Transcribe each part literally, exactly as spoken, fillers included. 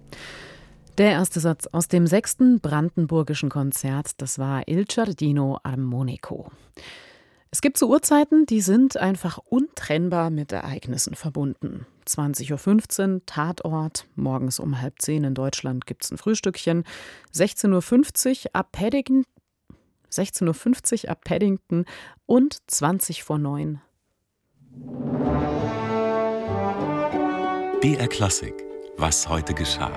Der erste Satz aus dem sechsten Brandenburgischen Konzert, das war Il Giardino Armonico. Es gibt so Uhrzeiten, die sind einfach untrennbar mit Ereignissen verbunden. zwanzig Uhr fünfzehn, Tatort, morgens um halb zehn in Deutschland gibt's ein Frühstückchen, sechzehn Uhr fünfzig ab Paddington, sechzehn Uhr fünfzig ab Paddington und zwanzig vor neun. B R Klassik, was heute geschah.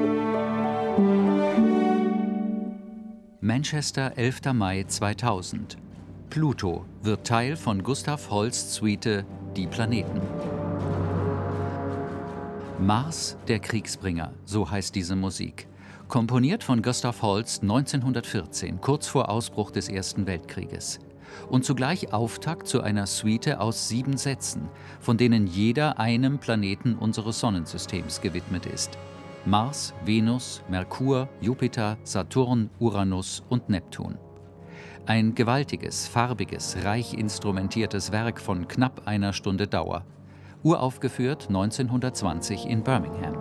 Manchester, elfter Mai zweitausend. Pluto wird Teil von Gustav Holsts Suite Die Planeten. Mars, der Kriegsbringer, so heißt diese Musik. Komponiert von Gustav Holst neunzehnhundertvierzehn, kurz vor Ausbruch des Ersten Weltkrieges. Und zugleich Auftakt zu einer Suite aus sieben Sätzen, von denen jeder einem Planeten unseres Sonnensystems gewidmet ist. Mars, Venus, Merkur, Jupiter, Saturn, Uranus und Neptun. Ein gewaltiges, farbiges, reich instrumentiertes Werk von knapp einer Stunde Dauer. Uraufgeführt neunzehnhundertzwanzig in Birmingham.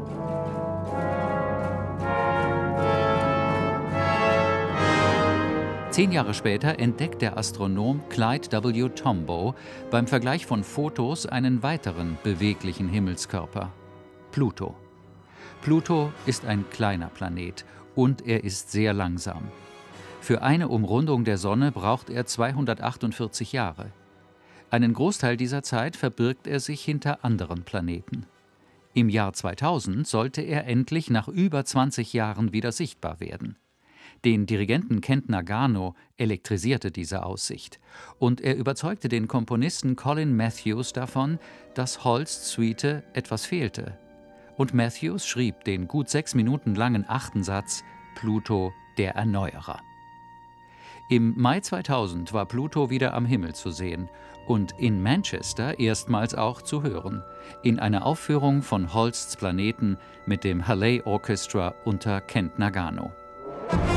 Zehn Jahre später entdeckt der Astronom Clyde W. Tombaugh beim Vergleich von Fotos einen weiteren beweglichen Himmelskörper: Pluto. Pluto ist ein kleiner Planet und er ist sehr langsam. Für eine Umrundung der Sonne braucht er zweihundertachtundvierzig Jahre. Einen Großteil dieser Zeit verbirgt er sich hinter anderen Planeten. Im Jahr zweitausend sollte er endlich nach über zwanzig Jahren wieder sichtbar werden. Den Dirigenten Kent Nagano elektrisierte diese Aussicht und er überzeugte den Komponisten Colin Matthews davon, dass Holsts Suite etwas fehlte. Und Matthews schrieb den gut sechs Minuten langen achten Satz Pluto, der Erneuerer. Im Mai zweitausend war Pluto wieder am Himmel zu sehen und in Manchester erstmals auch zu hören, in einer Aufführung von Holsts Planeten mit dem Halley Orchestra unter Kent Nagano.